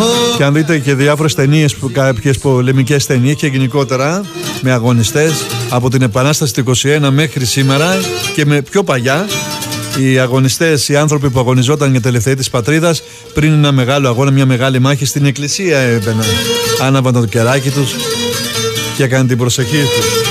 Και αν δείτε και διάφορες ταινίες, κάποιες πολεμικές ταινίες και γενικότερα με αγωνιστές από την Επανάσταση του 21 μέχρι σήμερα και με πιο παλιά, οι αγωνιστές, οι άνθρωποι που αγωνιζόταν για την ελευθερία της πατρίδας, πριν ένα μεγάλο αγώνα, μια μεγάλη μάχη, στην εκκλησία έμπαιναν, άναβαν το κεράκι τους και έκαναν την προσευχή τους.